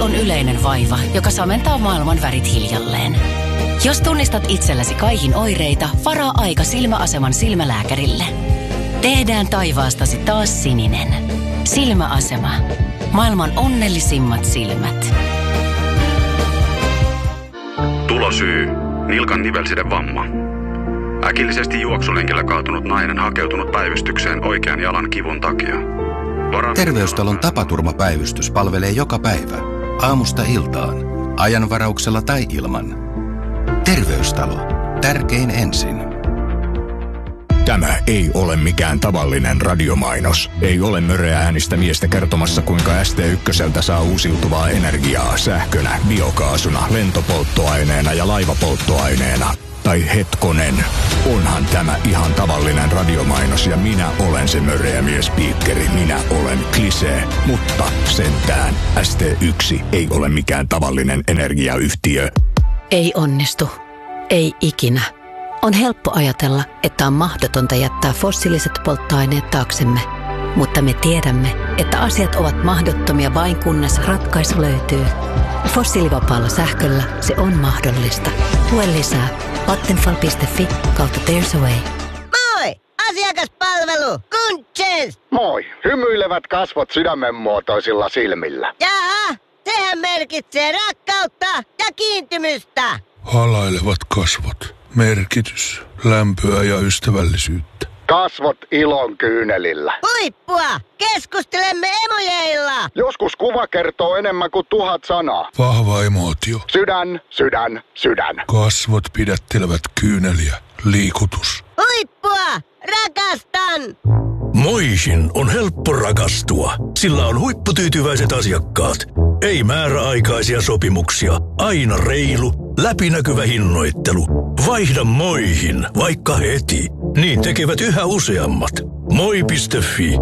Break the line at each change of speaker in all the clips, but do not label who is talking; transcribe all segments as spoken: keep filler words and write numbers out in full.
on yleinen vaiva, joka samentaa maailman värit hiljalleen. Jos tunnistat itsellesi kaihin oireita, varaa aika Silmäaseman silmälääkärille. Tehdään taivaastasi taas sininen. Silmäasema. Maailman onnellisimmat silmät.
Tulosyy. Nilkan nivelsiden vamma. Äkillisesti juoksulenkillä kaatunut nainen hakeutunut päivystykseen oikean jalan kivun takia. Varan...
Terveystalon tapaturmapäivystys palvelee joka päivä. Aamusta iltaan. Ajanvarauksella tai ilman. Terveystalo. Tärkein ensin.
Tämä ei ole mikään tavallinen radiomainos. Ei ole möreä äänistä miestä kertomassa, kuinka S T yksi saa uusiutuvaa energiaa sähkönä, biokaasuna, lentopolttoaineena ja laivapolttoaineena. Tai hetkonen, onhan tämä ihan tavallinen radiomainos ja minä olen se möreä miespiikkeri. Minä olen Klisee, mutta sentään S T yksi ei ole mikään tavallinen energiayhtiö.
Ei onnistu. Ei ikinä. On helppo ajatella, että on mahdotonta jättää fossiiliset polttoaineet taaksemme. Mutta me tiedämme, että asiat ovat mahdottomia vain kunnes ratkaisu löytyy. Fossiilivapaalla sähköllä se on mahdollista. Lue lisää vattenfall piste fi kautta There's a Way.
Moi! Asiakaspalvelu! Kunches!
Moi! Hymyilevät kasvot sydämenmuotoisilla silmillä.
Jaa, sehän merkitsee rakkautta ja kiintymystä.
Halailevat kasvot. Merkitys, lämpöä ja ystävällisyyttä.
Kasvot ilon kyynelillä.
Huippua! Keskustelemme emojeilla!
Joskus kuva kertoo enemmän kuin tuhat sanaa.
Vahva emootio.
Sydän, sydän, sydän.
Kasvot pidättelevät kyyneliä. Liikutus.
Huippua! Rakastan!
Moihin on helppo rakastua. Sillä on huipputyytyväiset asiakkaat. Ei määräaikaisia sopimuksia. Aina reilu, läpinäkyvä hinnoittelu. Vaihda Moihin, vaikka heti. Niin tekevät yhä useammat. moi piste fi.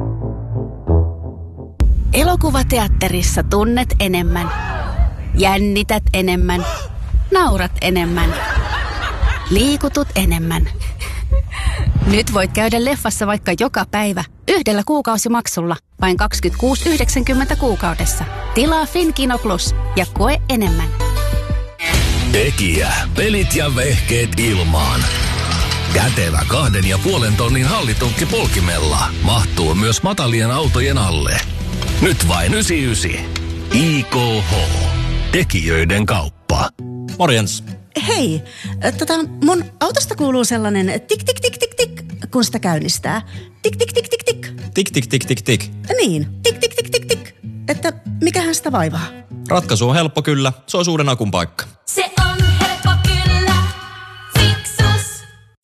Elokuvateatterissa tunnet enemmän. Jännität enemmän. Naurat enemmän. Liikutut enemmän. Nyt voit käydä leffassa vaikka joka päivä yhdellä kuukausimaksulla. Vain kaksikymmentäkuusi pilkku yhdeksänkymmentä kuukaudessa. Tilaa Finkino Plus ja koe enemmän.
Tekijä, pelit ja vehkeet ilmaan. Kätevä kahden ja puolen tonnin hallitunkki polkimella mahtuu myös matalien autojen alle. Nyt vain yhdeksänkymmentäyhdeksän. I K H. Tekijöiden kauppa.
Morjens. Hei, tota, mun autosta kuuluu sellainen tik tik tik tik tik, kun sitä käynnistää. Tik tik tik tik tik.
Tik tik tik tik tik.
Niin, tik tik tik tik tik. Että mikähän sitä vaivaa?
Ratkaisu on helppo kyllä, se on uuden akun paikka.
Se on helppo kyllä, Fixus.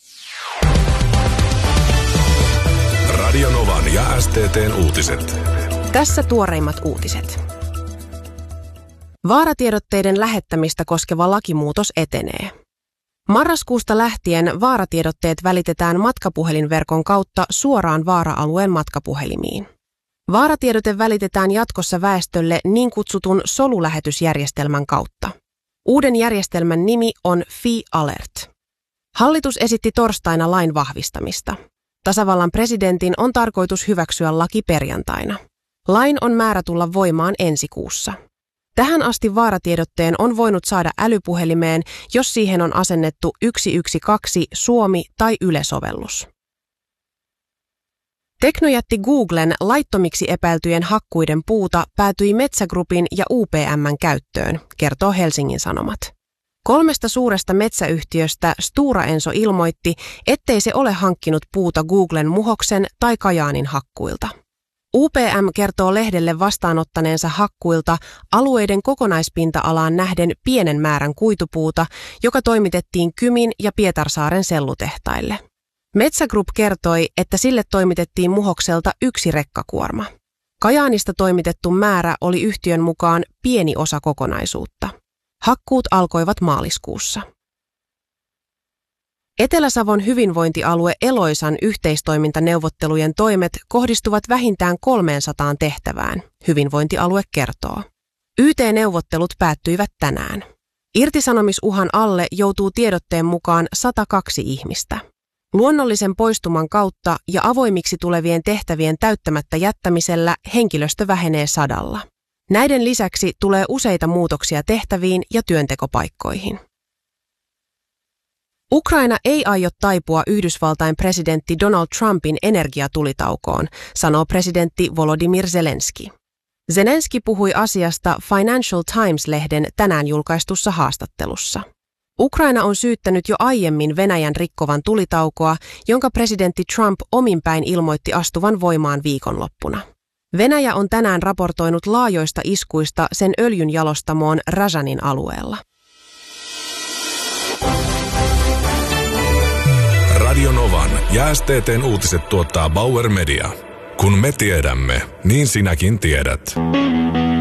Radionovan ja S T T:n uutiset.
Tässä tuoreimmat uutiset. Vaaratiedotteiden lähettämistä koskeva lakimuutos etenee. Marraskuusta lähtien vaaratiedotteet välitetään matkapuhelinverkon kautta suoraan vaara-alueen matkapuhelimiin. Vaaratiedote välitetään jatkossa väestölle niin kutsutun solulähetysjärjestelmän kautta. Uuden järjestelmän nimi on FiAlert. Hallitus esitti torstaina lain vahvistamista. Tasavallan presidentin on tarkoitus hyväksyä laki perjantaina. Lain on määrä tulla voimaan ensi kuussa. Tähän asti vaaratiedotteen on voinut saada älypuhelimeen, jos siihen on asennettu yksi yksi kaksi Suomi- tai Yle-sovellus. Teknojätti Googlen laittomiksi epäiltyjen hakkuiden puuta päätyi Metsä Groupin ja U P M:n käyttöön, kertoo Helsingin Sanomat. Kolmesta suuresta metsäyhtiöstä Stora Enso ilmoitti, ettei se ole hankkinut puuta Googlen Muhoksen tai Kajaanin hakkuilta. U P M kertoo lehdelle vastaanottaneensa hakkuilta alueiden kokonaispinta-alaan nähden pienen määrän kuitupuuta, joka toimitettiin Kymin ja Pietarsaaren sellutehtaille. Metsä Group kertoi, että sille toimitettiin Muhokselta yksi rekkakuorma. Kajaanista toimitettu määrä oli yhtiön mukaan pieni osa kokonaisuutta. Hakkuut alkoivat maaliskuussa. Etelä-Savon hyvinvointialue Eloisan yhteistoimintaneuvottelujen toimet kohdistuvat vähintään kolmeensataan tehtävään, hyvinvointialue kertoo. Y T-neuvottelut päättyivät tänään. Irtisanomisuhan alle joutuu tiedotteen mukaan sata kaksi ihmistä. Luonnollisen poistuman kautta ja avoimiksi tulevien tehtävien täyttämättä jättämisellä henkilöstö vähenee sadalla. Näiden lisäksi tulee useita muutoksia tehtäviin ja työntekopaikkoihin. Ukraina ei aio taipua Yhdysvaltain presidentti Donald Trumpin energiatulitaukoon, sanoo presidentti Volodymyr Zelenski. Zelenski puhui asiasta Financial Times-lehden tänään julkaistussa haastattelussa. Ukraina on syyttänyt jo aiemmin Venäjän rikkovan tulitaukoa, jonka presidentti Trump ominpäin ilmoitti astuvan voimaan viikonloppuna. Venäjä on tänään raportoinut laajoista iskuista sen öljynjalostamoon Razanin alueella.
Radio Novan ja S T T:n uutiset tuottaa Bauer Media. Kun me tiedämme, niin sinäkin tiedät.